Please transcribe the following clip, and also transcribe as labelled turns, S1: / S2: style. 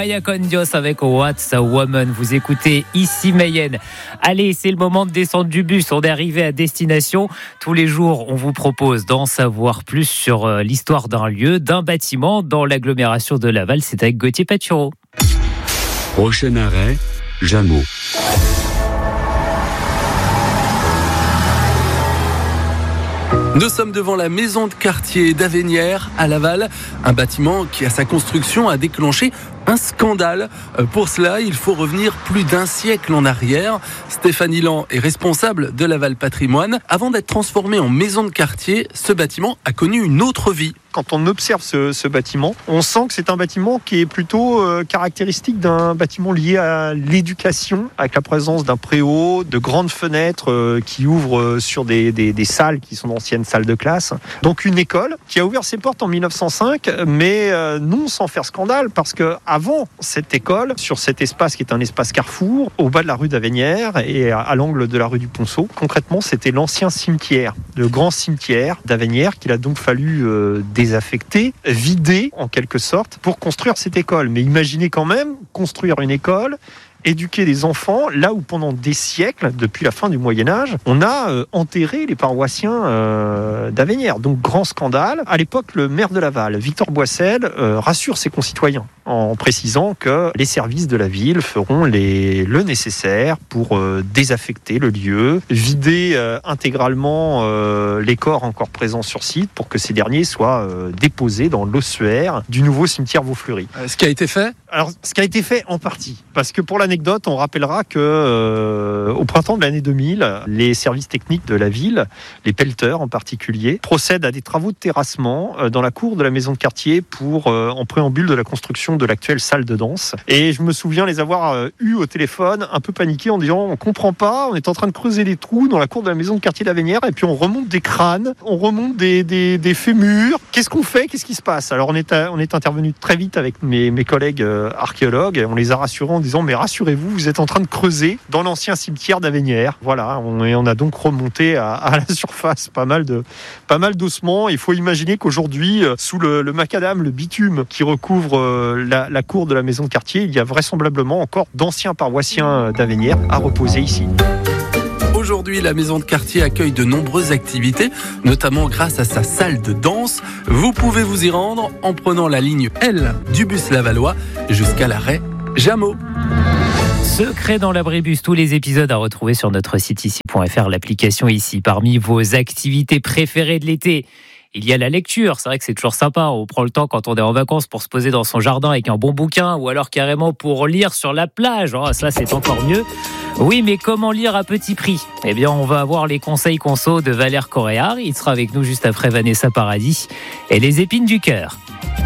S1: Vaya con Dios avec What's a Woman. Vous écoutez ici Mayenne. Allez, c'est le moment de descendre du bus. On est arrivé à destination. Tous les jours, on vous propose d'en savoir plus sur l'histoire d'un lieu, d'un bâtiment dans l'agglomération de Laval. C'est avec Gauthier Patureau.
S2: Prochain arrêt, Jameau.
S3: Nous sommes devant la maison de quartier d'Avenières à Laval, un bâtiment qui à sa construction a déclenché un scandale. Pour cela, il faut revenir plus d'un siècle en arrière. Stéphanie Lan est responsable de Laval Patrimoine. Avant d'être transformé en maison de quartier, ce bâtiment a connu une autre vie.
S4: Quand on observe ce bâtiment, on sent que c'est un bâtiment qui est plutôt caractéristique d'un bâtiment lié à l'éducation, avec la présence d'un préau, de grandes fenêtres qui ouvrent sur des salles qui sont d'anciennes salles de classe. Donc une école qui a ouvert ses portes en 1905, mais non sans faire scandale, parce que avant cette école, sur cet espace qui est un espace carrefour, au bas de la rue d'Avenières et à l'angle de la rue du Ponceau, concrètement c'était l'ancien cimetière, le grand cimetière d'Avenières qu'il a donc fallu désaffecter, vider en quelque sorte pour construire cette école. Mais imaginez quand même construire une école, éduquer des enfants, là où pendant des siècles, depuis la fin du Moyen-Âge, on a enterré les paroissiens d'Avenières. Donc grand scandale. À l'époque, le maire de Laval, Victor Boissel, rassure ses concitoyens en précisant que les services de la ville feront le nécessaire pour désaffecter le lieu, vider intégralement les corps encore présents sur site pour que ces derniers soient déposés dans l'ossuaire du nouveau cimetière Vaufleury.
S3: Ce qui a été fait ?
S4: Alors, ce qui a été fait en partie, parce que pour l'anecdote, on rappellera que au printemps de l'année 2000, les services techniques de la ville, les pelleteurs en particulier, procèdent à des travaux de terrassement dans la cour de la maison de quartier pour en préambule de la construction de l'actuelle salle de danse. Et je me souviens les avoir eus au téléphone, un peu paniqués en disant on comprend pas, on est en train de creuser des trous dans la cour de la maison de quartier d'Avenières et puis on remonte des crânes, on remonte des fémurs. Qu'est-ce qu'on fait ? Qu'est-ce qui se passe ? Alors on est intervenu très vite avec mes collègues archéologues. On les a rassurés en disant mais rassurez-vous, vous êtes en train de creuser dans l'ancien cimetière d'Avenières. Voilà, on a donc remonté à la surface pas mal d'ossements. Il faut imaginer qu'aujourd'hui, sous le macadam, le bitume qui recouvre la cour de la maison de quartier, il y a vraisemblablement encore d'anciens paroissiens d'Avenières à reposer ici.
S3: Aujourd'hui, la maison de quartier accueille de nombreuses activités, notamment grâce à sa salle de danse. Vous pouvez vous y rendre en prenant la ligne L du bus lavallois jusqu'à l'arrêt Jameau.
S1: Secret dans l'abribus, tous les épisodes à retrouver sur notre site ici.fr, l'application ici. Parmi vos activités préférées de l'été, il y a la lecture. C'est vrai que c'est toujours sympa. On prend le temps quand on est en vacances pour se poser dans son jardin avec un bon bouquin ou alors carrément pour lire sur la plage. Oh, ça, c'est encore mieux. Oui, mais comment lire à petit prix ? Eh bien, on va avoir les conseils conso de Valère Coréard. Il sera avec nous juste après Vanessa Paradis et les épines du cœur.